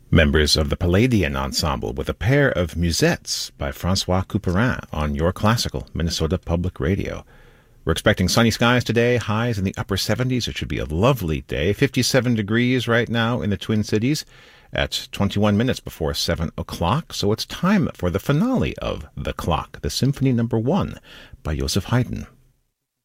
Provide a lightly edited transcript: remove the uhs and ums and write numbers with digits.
Members of the Palladian Ensemble with a pair of musettes by Francois Couperin on Your Classical, Minnesota Public Radio. We're expecting sunny skies today, highs in the upper 70s. It should be a lovely day. 57 degrees right now in the Twin Cities at 21 minutes before 7 o'clock. So it's time for the finale of The Clock, the Symphony No. 1 by Joseph Haydn.